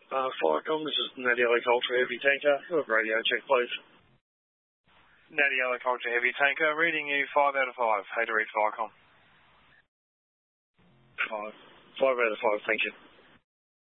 Firecom, this is Natty Agriculture Heavy Tanker. Radio check, please. Natty Agriculture Heavy Tanker, reading you 5 out of 5. How to read Firecom? 5 out of 5, thank you.